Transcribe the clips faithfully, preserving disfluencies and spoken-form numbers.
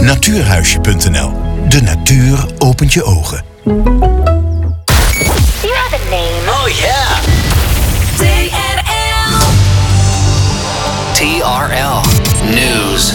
Natuurhuisje punt n l. De natuur opent je ogen. You have a name. Oh yeah. T R L. T R L News.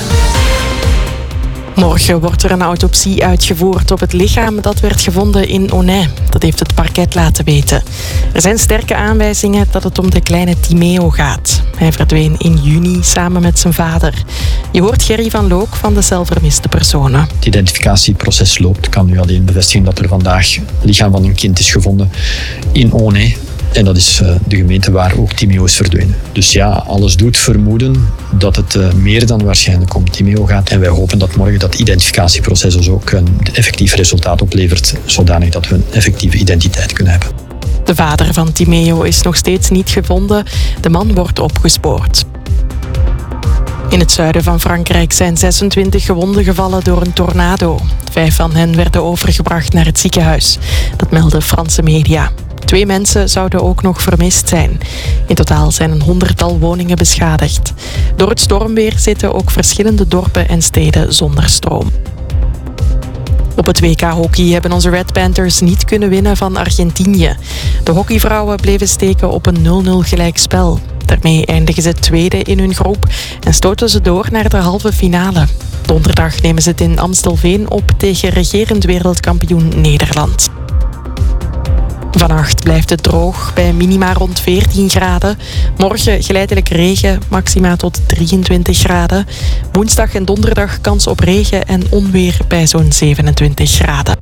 Morgen wordt er een autopsie uitgevoerd op het lichaam dat werd gevonden in Onay. Dat heeft het parket laten weten. Er zijn sterke aanwijzingen dat het om de kleine Timeo gaat. Hij verdween in juni samen met zijn vader. Je hoort Gerry van Look van de zelfvermiste personen. Het identificatieproces loopt. Ik kan nu alleen bevestigen dat er vandaag het lichaam van een kind is gevonden in Onay. En dat is uh, de gemeente waar ook Timeo is verdwenen. Dus ja, alles doet vermoeden dat het uh, meer dan waarschijnlijk om Timeo gaat. En wij hopen dat morgen dat identificatieproces dus ook een effectief resultaat oplevert, zodanig dat we een effectieve identiteit kunnen hebben. De vader van Timeo is nog steeds niet gevonden. De man wordt opgespoord. In het zuiden van Frankrijk zijn zesentwintig gewonden gevallen door een tornado. Vijf van hen werden overgebracht naar het ziekenhuis. Dat melden Franse media. Twee mensen zouden ook nog vermist zijn. In totaal zijn een honderdtal woningen beschadigd. Door het stormweer zitten ook verschillende dorpen en steden zonder stroom. Op het W K hockey hebben onze Red Panthers niet kunnen winnen van Argentinië. De hockeyvrouwen bleven steken op een nul nul gelijkspel. Daarmee eindigen ze tweede in hun groep en stoten ze door naar de halve finale. Donderdag nemen ze het in Amstelveen op tegen regerend wereldkampioen Nederland. Vannacht blijft het droog bij minima rond veertien graden. Morgen geleidelijk regen, maxima tot drieëntwintig graden. Woensdag en donderdag kans op regen en onweer bij zo'n zevenentwintig graden.